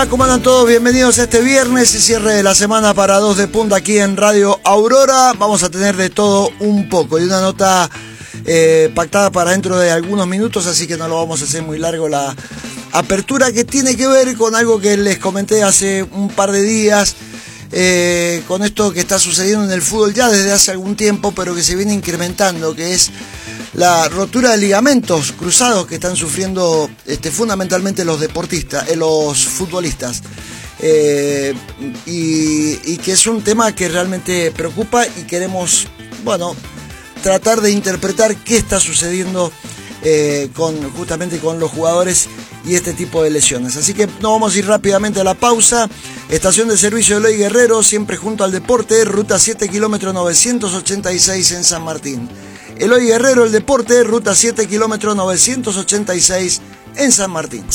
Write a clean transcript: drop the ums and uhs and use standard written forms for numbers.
¿Cómo andan todos? Bienvenidos a este viernes y cierre de la semana para 2 de Punta aquí en Radio Aurora. Vamos a tener de todo un poco y una nota pactada para dentro de algunos minutos, así que no lo vamos a hacer muy largo la apertura, que tiene que ver con algo que les comenté hace un par de días, con esto que está sucediendo en el fútbol ya desde hace algún tiempo, pero que se viene incrementando, que es la rotura de ligamentos cruzados que están sufriendo fundamentalmente los deportistas, los futbolistas, y que es un tema que realmente preocupa y queremos, tratar de interpretar qué está sucediendo justamente con los jugadores y este tipo de lesiones. Así que nos vamos a ir rápidamente a la pausa. Estación de servicio de Eloy Guerrero, siempre junto al deporte, ruta 7, kilómetro 986 en San Martín. Eloy Guerrero, el deporte, ruta 7, kilómetro 986 en San Martín.